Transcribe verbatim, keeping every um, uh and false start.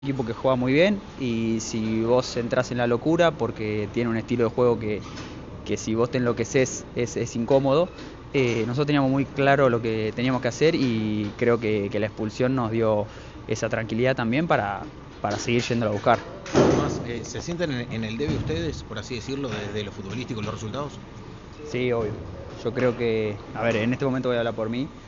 Equipo que juega muy bien y si vos entrás en la locura porque tiene un estilo de juego que, que si vos te enloqueces es, es incómodo. Eh, nosotros teníamos muy claro lo que teníamos que hacer y creo que, que la expulsión nos dio esa tranquilidad también para, para seguir yendo a buscar. Tomás, eh, ¿se sienten en, en el debe ustedes, por así decirlo, desde lo futbolístico, los resultados? Sí, obvio. Yo creo que, a ver, en este momento voy a hablar por mí.